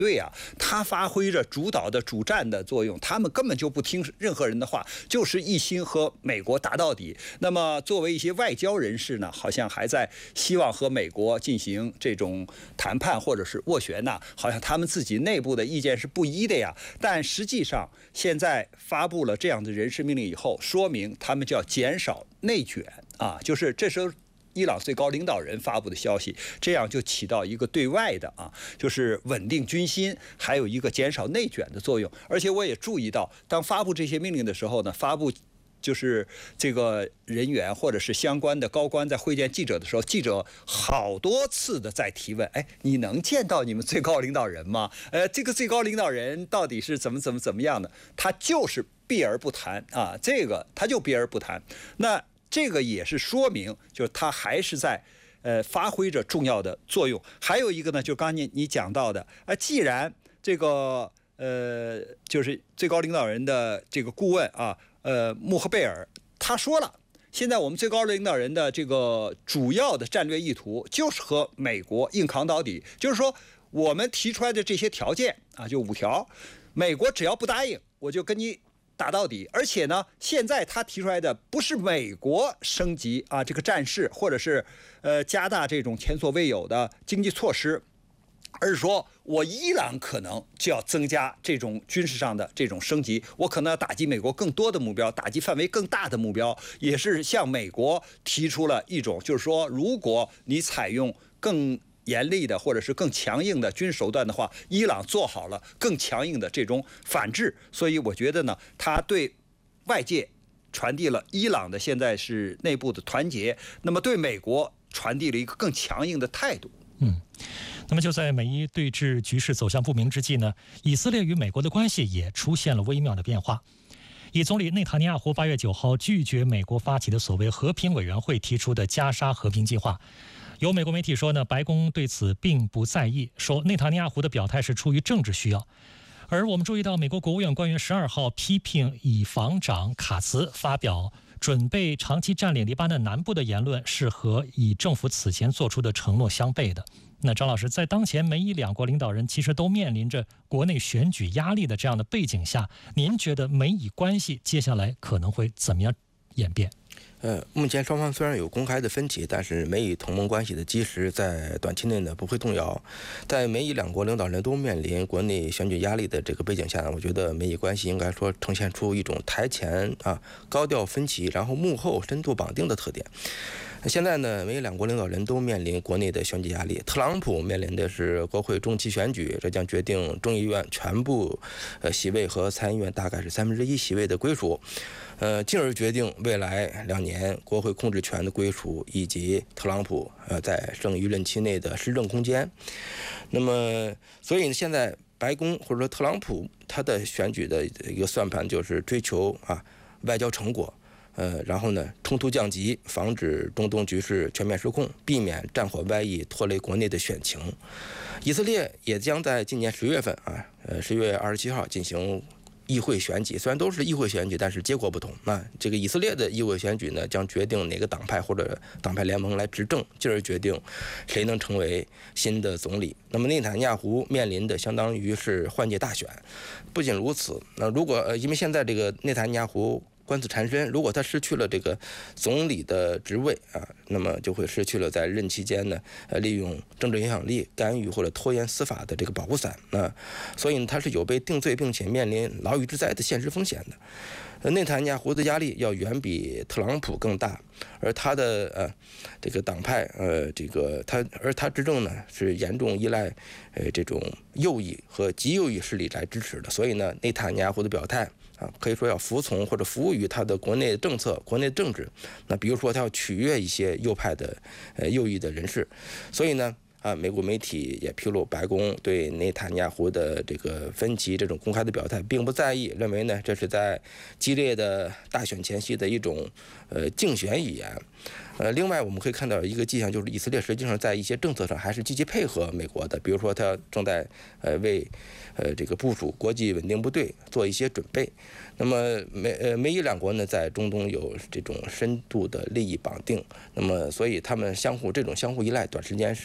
对呀，他发挥着主导的主战的作用，他们根本就不听任何人的话，就是一心和美国打到底。那么作为一些外交人士呢，好像还在希望和美国进行这种谈判或者是斡旋呢，好像他们自己内部的意见是不一的呀。但实际上现在发布了这样的人事命令以后，说明他们就要减少内卷啊，就是这时候伊朗最高领导人发布的消息，这样就起到一个对外的就是稳定军心，还有一个减少内卷的作用。而且我也注意到，当发布这些命令的时候呢，发布就是这个人员或者是相关的高官在会见记者的时候，记者好多次的在提问，你能见到你们最高领导人吗？这个最高领导人到底是怎么样的？他就是避而不谈啊，这个他就避而不谈。那这个也是说明，就是他还是在发挥着重要的作用。还有一个呢，就刚才你讲到的，既然这个就是最高领导人的这个顾问穆赫贝尔他说了，现在我们最高领导人的这个主要的战略意图就是和美国硬扛到底，就是说我们提出来的这些条件就5条，美国只要不答应，我就跟你打到底。而且呢，现在他提出来的不是美国升级这个战事，或者是加大这种前所未有的经济措施，而是说我伊朗可能就要增加这种军事上的这种升级，我可能要打击美国更多的目标，打击范围更大的目标，也是向美国提出了一种，就是说如果你采用更严厉的或者是更强硬的军事手段的话，伊朗做好了更强硬的这种反制。所以我觉得呢，他对外界传递了伊朗的现在是内部的团结，那么对美国传递了一个更强硬的态度。 那么就在美伊对峙局势走向不明之际呢，以色列与美国的关系也出现了微妙的变化。以总理内塔尼亚胡8月9号拒绝美国发起的所谓和平委员会提出的加沙和平计划，有美国媒体说呢，白宫对此并不在意，说内塔尼亚胡的表态是出于政治需要。而我们注意到，美国国务院官员12号批评以防长卡茨发表准备长期占领黎巴嫩南部的言论是和以政府此前做出的承诺相悖的。那张老师，在当前美伊两国领导人其实都面临着国内选举压力的这样的背景下，您觉得美以关系接下来可能会怎么样演变？ 目前双方虽然有公开的分歧，但是美以同盟关系的基石在短期内呢不会动摇。在美以两国领导人都面临国内选举压力的这个背景下呢，我觉得美以关系应该说呈现出一种台前高调分歧，然后幕后深度绑定的特点。现在呢，美两国领导人都面临国内的选举压力。特朗普面临的是国会中期选举，这将决定众议院全部席位和参议院大概是1/3席位的归属，进而决定未来2年国会控制权的归属，以及特朗普在剩余任期内的施政空间。那么，所以现在白宫或者说特朗普他的选举的一个算盘就是追求外交成果。然后呢，冲突降级，防止中东局势全面失控，避免战火外溢拖累国内的选情。以色列也将在今年10月份10月27号进行议会选举，虽然都是议会选举，但是结果不同。这个以色列的议会选举呢，将决定哪个党派或者党派联盟来执政，进而决定谁能成为新的总理。那么内塔尼亚胡面临的相当于是换届大选。不仅如此，那如果因为现在这个内塔尼亚胡官司缠身，如果他失去了这个总理的职位那么就会失去了在任期间呢利用政治影响力干预或者拖延司法的这个保护伞所以他是有被定罪并且面临牢狱之灾的现实风险的。内塔尼亚胡的压力要远比特朗普更大，而他的这个党派他执政呢是严重依赖这种右翼和极右翼势力来支持的，所以呢内塔尼亚胡的表态可以说要服从或者服务于他的国内政策、国内政治。那比如说，他要取悦一些右派的右翼的人士。所以呢，美国媒体也披露，白宫对内塔尼亚胡的这个分歧这种公开的表态并不在意，认为呢这是在激烈的大选前夕的一种竞选语言。另外我们可以看到一个迹象，就是以色列实际上在一些政策上还是积极配合美国的，比如说他正在为这个部署国际稳定部队做一些准备。那么美以两国呢在中东有这种深度的利益绑定，那么所以他们这种相互依赖，短时间是无法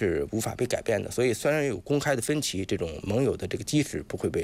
法被改变的。所以虽然有公开的分歧，这种盟友的这个基石不会被